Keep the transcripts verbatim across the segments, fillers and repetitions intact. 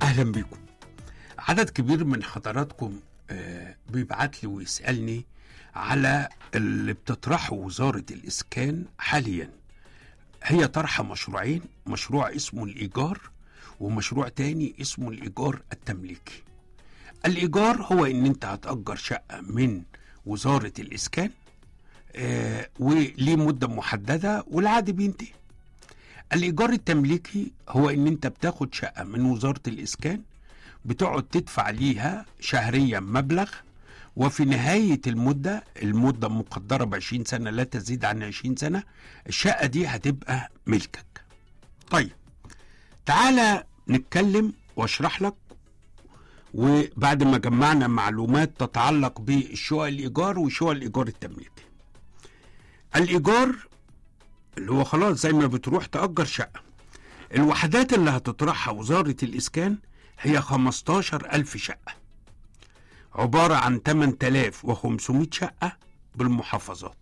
أهلا بكم. عدد كبير من حضراتكم آه بيبعت لي ويسألني على اللي بتطرحه وزارة الإسكان حاليا. هي طرح مشروعين، مشروع اسمه الإيجار ومشروع تاني اسمه الإيجار التمليكي. الإيجار هو إن أنت هتأجر شقة من وزارة الإسكان آه وليه مدة محددة والعقد بينتهي. الإيجار التمليكي هو إن أنت بتاخد شقة من وزارة الإسكان، بتقعد تدفع ليها شهريا مبلغ، وفي نهاية المدة المدة مقدرة بعشرين سنة لا تزيد عن عشرين سنة، الشقة دي هتبقى ملكك. طيب تعالى نتكلم واشرح لك، وبعد ما جمعنا معلومات تتعلق بالشقق الإيجار وشقق الإيجار التمليكي. الإيجار اللي هو خلاص زي ما بتروح تأجر شقة. الوحدات اللي هتطرحها وزارة الإسكان هي خمستاشر ألف شقة، عبارة عن تمن تلاف وخمسمائة شقة بالمحافظات،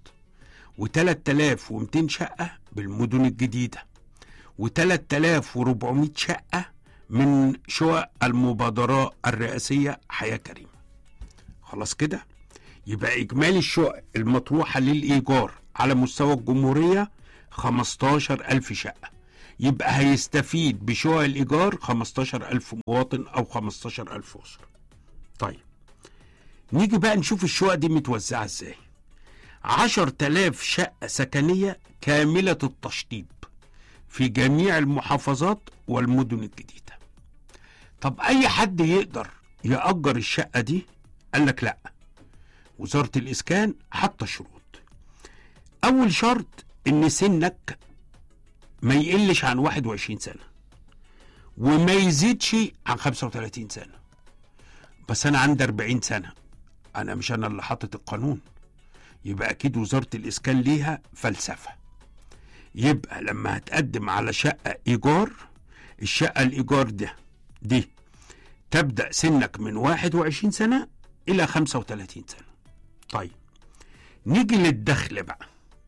وتلات تلاف ومتين شقة بالمدن الجديدة، وتلات تلاف وربعمائة شقة من شقق المبادرة الرئاسية حياة كريمة. خلاص كده يبقى إجمالي الشقق المطروحة للإيجار على مستوى الجمهورية خمستاشر ألف شقة. يبقى هيستفيد بشقق الإيجار خمستاشر ألف مواطن أو خمستاشر ألف أسرة. طيب نيجي بقى نشوف الشقق دي متوزعة ازاي. عشر تلاف شقة سكنية كاملة التشطيب في جميع المحافظات والمدن الجديدة. طب أي حد يقدر يأجر الشقة دي؟ قال لك لا، وزارة الإسكان حاطة شروط. أول شرط إن سنك ما يقلش عن واحد وعشرين سنة وما يزيدش عن خمسة وثلاثين سنة. بس أنا عندي أربعين سنة، أنا مش أنا اللي حاطط القانون، يبقى أكيد وزارة الإسكان ليها فلسفة. يبقى لما هتقدم على شقة إيجار، الشقة الإيجار ده دي تبدأ سنك من واحد وعشرين سنة إلى خمسة وثلاثين سنة. طيب نيجي للدخل بقى.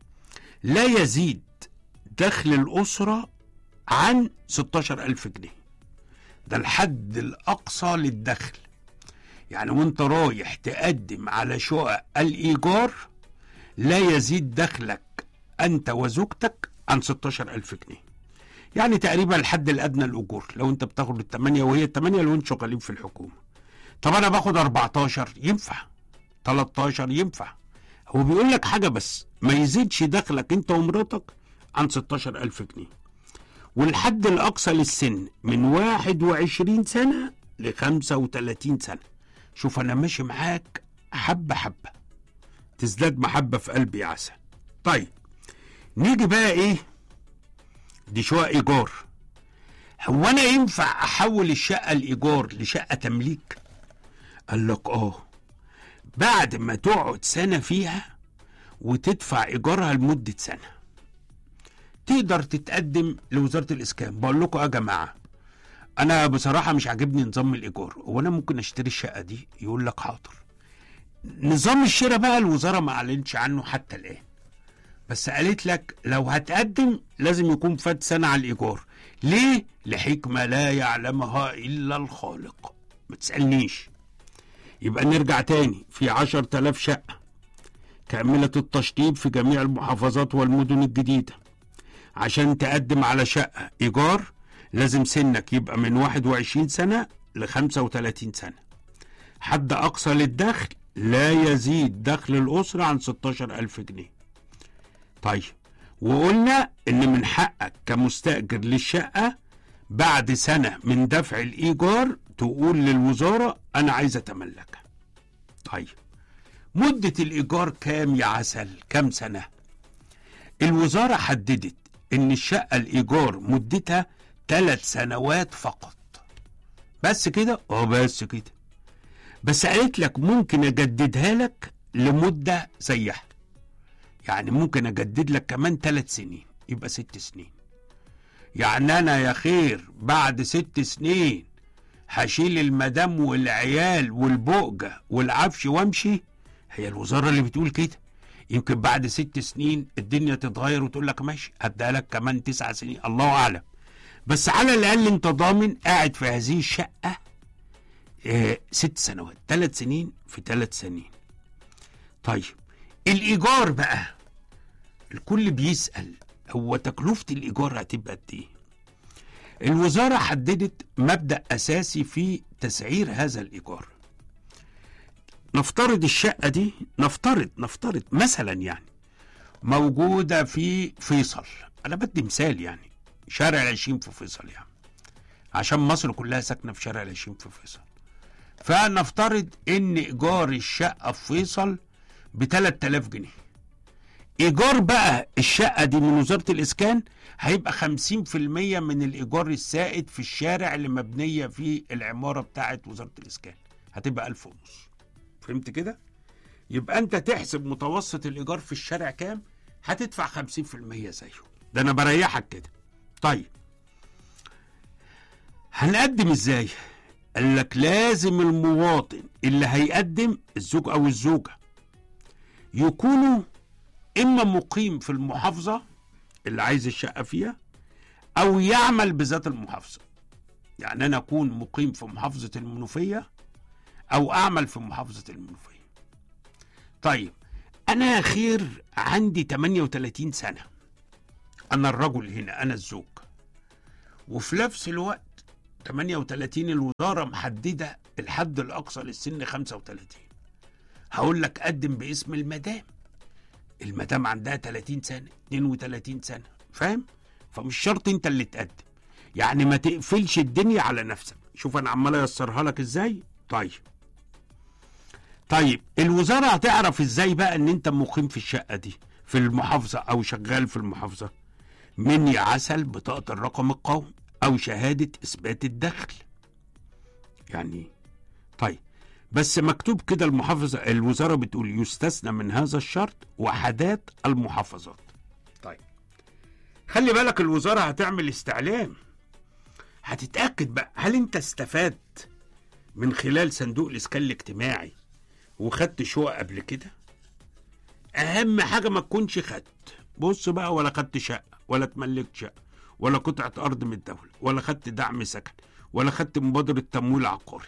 لا يزيد دخل الأسرة عن ستاشر ألف جنيه، ده الحد الأقصى للدخل. يعني وانت رايح تقدم على شقق الإيجار لا يزيد دخلك أنت وزوجتك عن ستاشر ألف جنيه، يعني تقريبا الحد الأدنى الأجور. لو انت بتاخد التمانية وهي التمانية لو انت شغالين في الحكومة. طب أنا باخد أربعتاشر ينفع، تلتاشر ينفع. هو بيقول لك حاجة بس، ما يزيدش دخلك انت ومراتك عن ستاشر ألف جنيه. والحد الأقصى للسن من واحد وعشرين سنة لخمسة وثلاثين سنة. شوف أنا ماشي معاك حبة حبة، تزداد محبة في قلبي يا عسل. طيب نيجي بقى إيه؟ دي شقة إيجار. هو أنا ينفع أحول الشقة الإيجار لشقة تمليك؟ قال لك آه، بعد ما تقعد سنة فيها وتدفع إيجارها لمدة سنة تقدر تتقدم لوزارة الإسكان. بقول لكم يا جماعة، أنا بصراحة مش عاجبني نظام الإيجار، وأنا ممكن أشتري الشقة دي؟ يقول لك حاضر. نظام الشراء بقى الوزارة ما أعلنش عنه حتى الآن، بس قالت لك لو هتقدم لازم يكون فات سنة على الإيجار. ليه؟ لحكمة لا يعلمها إلا الخالق، ما تسألنيش. يبقى نرجع تاني، في عشر تلاف شقة كاملة التشطيب في جميع المحافظات والمدن الجديدة. عشان تقدم على شقة إيجار لازم سنك يبقى من واحد وعشرين سنة لخمسة وثلاثين سنة. حد أقصى للدخل لا يزيد دخل الأسرة عن ستاشر ألف جنيه. طيب وقلنا إن من حقك كمستأجر للشقة بعد سنة من دفع الإيجار تقول للوزارة أنا عايز أتملكها. طيب مدة الإيجار كام يا عسل؟ كام سنة؟ الوزارة حددت إن الشقة الإيجار مدتها ثلاث سنوات فقط. بس كده؟ اه بس كده. بس قالت لك ممكن أجددها لك لمدة زيها، يعني ممكن أجدد لك كمان ثلاث سنين يبقى ست سنين. يعني أنا يا خير بعد ست سنين هشيل المدام والعيال والبؤجة والعفش وامشي؟ هي الوزارة اللي بتقول كده. يمكن بعد ست سنين الدنيا تتغير وتقول لك ماشي هديها لك كمان تسع سنين، الله أعلم. بس على الاقل انت ضامن قاعد في هذه الشقه آه ست سنوات، ثلاث سنين في ثلاث سنين. طيب الايجار بقى، الكل بيسال هو تكلفه الايجار هتبقى قد ايه؟ الوزاره حددت مبدا اساسي في تسعير هذا الايجار. نفترض الشقه دي، نفترض نفترض مثلا يعني موجوده في فيصل، انا بدي مثال يعني شارع العشرين في فيصل، يعني عشان مصر كلها ساكنه في شارع العشرين في فيصل. فنفترض ان ايجار الشقه في فيصل ب ثلاثة آلاف جنيه. ايجار بقى الشقه دي من وزاره الاسكان هيبقى خمسين في المية من الايجار السائد في الشارع اللي مبنيه فيه العماره بتاعه وزاره الاسكان، هتبقى ألف ونص. فهمت كده؟ يبقى انت تحسب متوسط الايجار في الشارع كام، هتدفع خمسين في المية زيه. ده انا بريحك كده. طيب هنقدم ازاي؟ قال لك لازم المواطن اللي هيقدم، الزوج او الزوجه، يكونوا اما مقيم في المحافظه اللي عايز الشقه فيها او يعمل بذات المحافظه. يعني انا اكون مقيم في محافظه المنوفيه او اعمل في محافظه المنوفيه. طيب انا خير عندي ثمانية وثلاثين سنه، انا الرجل هنا، انا الزوج، وفي نفس الوقت ثمانية وثلاثين الوزاره محدده الحد الاقصى للسن خمسة وثلاثين. هقول لك قدم باسم المدام، المدام عندها ثلاثين سنه، اثنين وثلاثين سنه، فاهم؟ فمش شرط انت اللي تقدم، يعني ما تقفلش الدنيا على نفسك. شوف انا عمال ايسرها لك ازاي. طيب طيب الوزاره هتعرف ازاي بقى ان انت مقيم في الشقه دي في المحافظه او شغال في المحافظه؟ من يعسل بطاقه الرقم القومي او شهاده اثبات الدخل يعني. طيب بس مكتوب كده المحافظه، الوزاره بتقول يستثنى من هذا الشرط وحدات المحافظات. طيب خلي بالك الوزاره هتعمل استعلام، هتتاكد بقى هل انت استفدت من خلال صندوق الاسكان الاجتماعي وخدت شقق قبل كده. اهم حاجه ما تكونش خدت، بص بقى، ولا خدت شقه، ولا اتملكت شقه، ولا قطعه ارض من الدوله، ولا خدت دعم سكن، ولا خدت مبادره تمويل عقاري.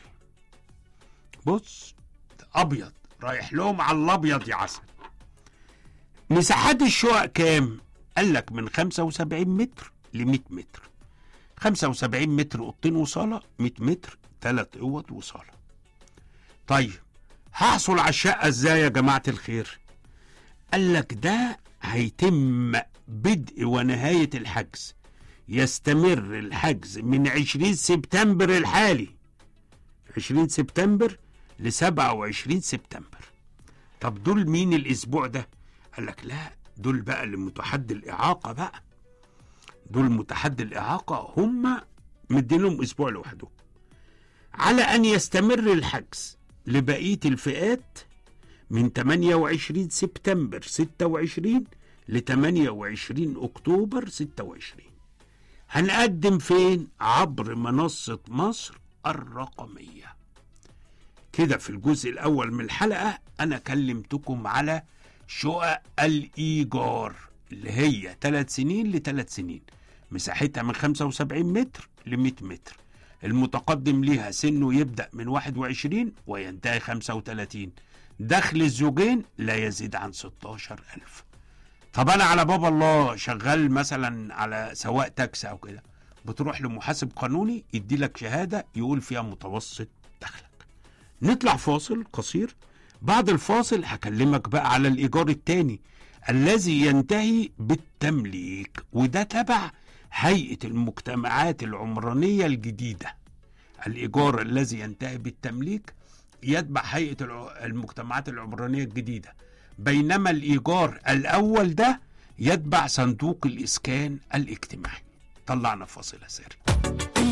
بص ابيض رايح لهم على الابيض يا عسل. مساحات الشقق كام؟ قال لك من خمسة وسبعين متر ل مئة متر. خمسة وسبعين متر اوضتين وصاله، مئة متر ثلاث اوض وصاله. طيب هحصل على الشقه ازاي يا جماعه الخير؟ قال لك ده هيتم بدء ونهايه الحجز، يستمر الحجز من عشرين سبتمبر الحالي، عشرين سبتمبر ل سبعة وعشرين سبتمبر. طب دول مين الاسبوع ده؟ قال لك لا، دول بقى اللي متحدي الاعاقه بقى، دول متحدي الاعاقه هم مدينهم اسبوع لوحدهم، على ان يستمر الحجز لبقيه الفئات من ثمانية وعشرين سبتمبر ستة وعشرين ل ثمانية وعشرين اكتوبر ستة وعشرين. هنقدم فين؟ عبر منصه مصر الرقميه. كده في الجزء الاول من الحلقه انا كلمتكم على شقق الايجار اللي هي ثلاث سنين لثلاث سنين، مساحتها من خمسة وسبعين متر ل مئة متر، المتقدم ليها سنه يبدأ من واحد وعشرين وينتهي خمسة وثلاثين، دخل الزوجين لا يزيد عن ستاشر ألف. طب أنا على باب الله شغال مثلا على سواق تاكسي أو كده، بتروح لمحاسب قانوني يدي لك شهادة يقول فيها متوسط دخلك. نطلع فاصل قصير، بعد الفاصل هكلمك بقى على الإيجار التاني الذي ينتهي بالتمليك، وده تبع هيئة المجتمعات العمرانية الجديدة. الإيجار الذي ينتهي بالتمليك يتبع هيئة المجتمعات العمرانية الجديدة، بينما الإيجار الأول ده يتبع صندوق الإسكان الاجتماعي. طلعنا فاصل سريع.